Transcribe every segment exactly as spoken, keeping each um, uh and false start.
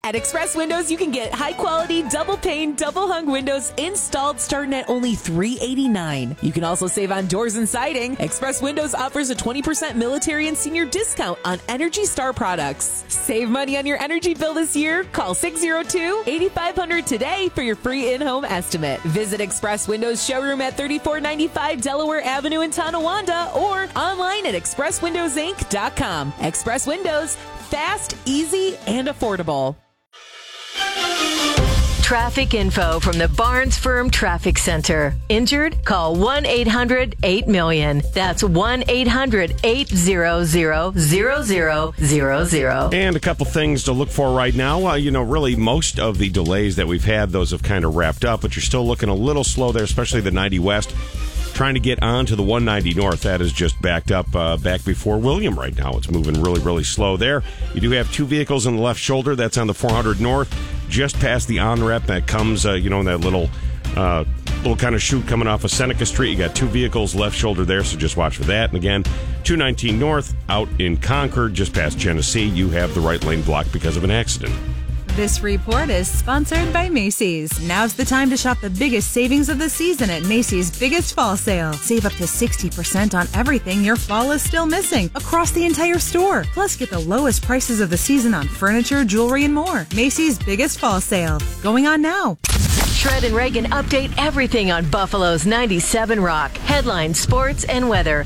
At Express Windows, you can get high-quality, double-pane, double-hung windows installed starting at only three hundred eighty-nine dollars. You can also save on doors and siding. Express Windows offers a twenty percent military and senior discount on Energy Star products. Save money on your energy bill this year. Call six oh two, eight five hundred today for your free in-home estimate. Visit Express Windows showroom at thirty-four ninety-five Delaware Avenue in Tonawanda or online at express windows inc dot com. Express Windows, fast, easy, and affordable. Traffic info from the Barnes Firm Traffic Center. Injured? Call one eight hundred eight million. That's one eight hundred eight hundred zero zero zero zero. And a couple things to look for right now. Uh, you know, really most of the delays that we've had, those have kind of wrapped up, but you're still looking a little slow there, especially the ninety West. Trying to get onto the one ninety North. That is just backed up uh, back before William right now. It's moving really, really slow there. You do have two vehicles on the left shoulder. That's on the four hundred North, just past the on-ramp that comes, uh, you know, in that little uh, little kind of chute coming off of Seneca Street. You got two vehicles left shoulder there, so just watch for that. And again, two nineteen North out in Concord, just past Genesee. You have the right lane blocked because of an accident. This report is sponsored by Macy's. Now's the time to shop the biggest savings of the season at Macy's Biggest Fall Sale. Save up to sixty percent on everything your fall is still missing across the entire store. Plus, get the lowest prices of the season on furniture, jewelry, and more. Macy's Biggest Fall Sale. Going on now. Shred and Reagan update everything on Buffalo's ninety-seven Rock. Headlines, sports, and weather.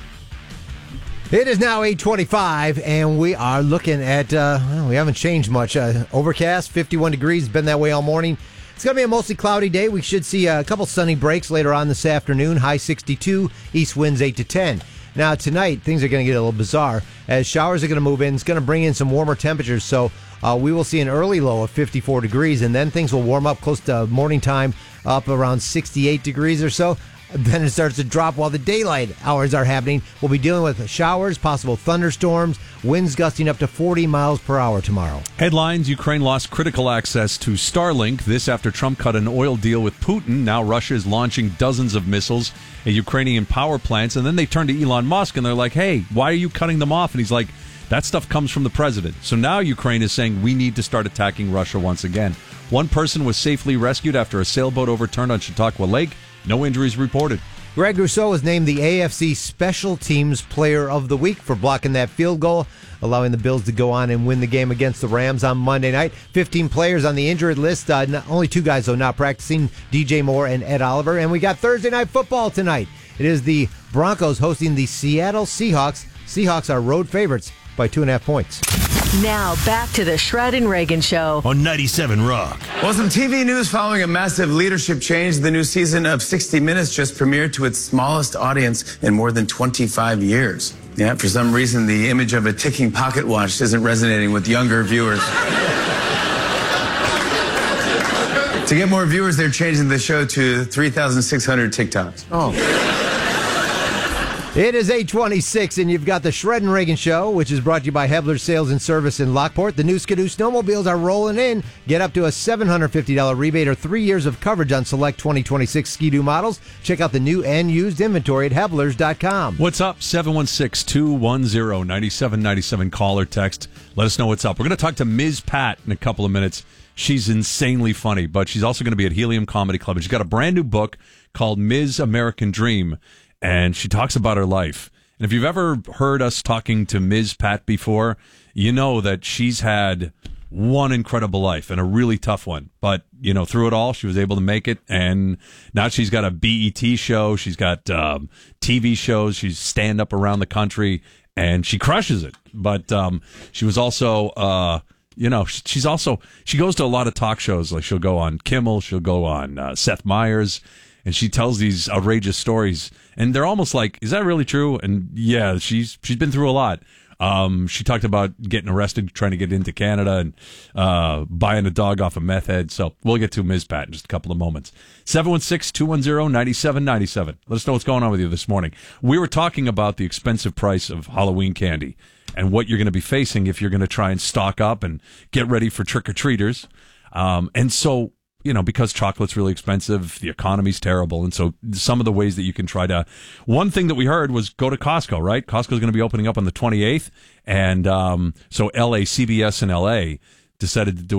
It is now eight twenty-five, and we are looking at, uh, well, we haven't changed much. Uh, overcast, fifty-one degrees, been that way all morning. It's going to be a mostly cloudy day. We should see a couple sunny breaks later on this afternoon. High sixty-two, east winds eight to ten. Now, tonight, things are going to get a little bizarre as showers are going to move in. It's going to bring in some warmer temperatures, so uh, we will see an early low of fifty-four degrees, and then things will warm up close to morning time, up around sixty-eight degrees or so. Then it starts to drop while the daylight hours are happening. We'll be dealing with showers, possible thunderstorms, winds gusting up to forty miles per hour tomorrow. Headlines: Ukraine lost critical access to Starlink. This after Trump cut an oil deal with Putin. Now Russia is launching dozens of missiles at Ukrainian power plants. And then they turn to Elon Musk and they're like, hey, why are you cutting them off? And he's like, that stuff comes from the president. So now Ukraine is saying we need to start attacking Russia once again. One person was safely rescued after a sailboat overturned on Chautauqua Lake. No injuries reported. Greg Rousseau was named the A F C Special Teams Player of the Week for blocking that field goal, allowing the Bills to go on and win the game against the Rams on Monday night. fifteen players on the injured list. Uh, not, only two guys, though, not practicing, D J Moore and Ed Oliver. And we got Thursday Night Football tonight. It is the Broncos hosting the Seattle Seahawks. Seahawks are road favorites by two and a half points. Now, back to the Shred and Reagan Show on ninety-seven Rock. Well, some T V news following a massive leadership change. The new season of sixty minutes just premiered to its smallest audience in more than twenty-five years. Yeah, for some reason, the image of a ticking pocket watch isn't resonating with younger viewers. To get more viewers, they're changing the show to three thousand six hundred TikToks. Oh. It is eight twenty-six, and you've got the Shred and Reagan Show, which is brought to you by Hebler's Sales and Service in Lockport. The new Skidoo snowmobiles are rolling in. Get up to a seven hundred fifty dollars rebate or three years of coverage on select twenty twenty-six Skidoo models. Check out the new and used inventory at Heblers dot com. What's up? seven one six, two one zero, nine seven nine seven. Call or text. Let us know what's up. We're going to talk to Miz Pat in a couple of minutes. She's insanely funny, but she's also going to be at Helium Comedy Club. And she's got a brand new book called Miz American Dream. And she talks about her life. And if you've ever heard us talking to Miz Pat before, you know that she's had one incredible life and a really tough one. But, you know, through it all, she was able to make it. And now she's got a B E T show. She's got um, T V shows. She's stand-up around the country. And she crushes it. But um, she was also... Uh, You know, she's also, she goes to a lot of talk shows. Like she'll go on Kimmel, she'll go on uh, Seth Meyers, and she tells these outrageous stories. And they're almost like, is that really true? And yeah, she's she's been through a lot. Um, she talked about getting arrested, trying to get into Canada, and uh, buying a dog off a meth head. So we'll get to Miz Pat in just a couple of moments. seven one six, two one zero, nine seven nine seven. Let us know what's going on with you this morning. We were talking about the expensive price of Halloween candy and what you're going to be facing if you're going to try and stock up and get ready for trick-or-treaters. Um, and so, you know, because chocolate's really expensive, the economy's terrible. And so some of the ways that you can try to... One thing that we heard was go to Costco, right? Costco's going to be opening up on the twenty-eighth. And um, so L A, C B S in L A decided to do